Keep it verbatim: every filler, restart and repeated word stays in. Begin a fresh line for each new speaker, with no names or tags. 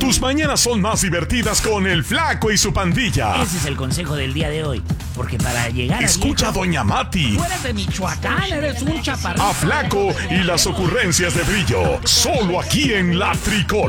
Tus mañanas son más divertidas con el Flaco y su pandilla.
Ese es el consejo del día de hoy. Porque para llegar a
Escucha a
viejo,
Doña Mati.
tú eres de Michoacán, eres un chaparrito.
A Flaco y las ocurrencias de Brillo. Solo aquí en La Tricol.